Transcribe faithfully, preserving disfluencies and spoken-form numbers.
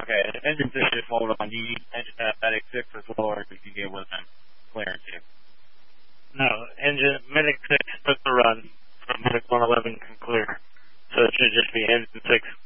Okay, engine six is hold on. Do you need engine uh, medic six as well, or did you get with them clearance you? No, engine medic six took the run, so medic one eleven can clear. So it should just be engine six